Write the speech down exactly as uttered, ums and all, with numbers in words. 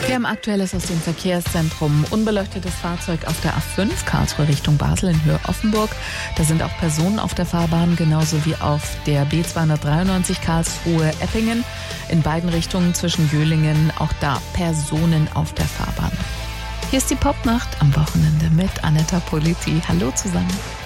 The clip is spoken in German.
Wir haben Aktuelles aus dem Verkehrszentrum. Unbeleuchtetes Fahrzeug auf der A fünf, Karlsruhe Richtung Basel in Höhe Offenburg. Da sind auch Personen auf der Fahrbahn, genauso wie auf der B zweihundertdreiundneunzig Karlsruhe Eppingen. In beiden Richtungen zwischen Jöhlingen, auch da Personen auf der Fahrbahn. Hier ist die Popnacht am Wochenende mit Anetta Politi. Hallo zusammen.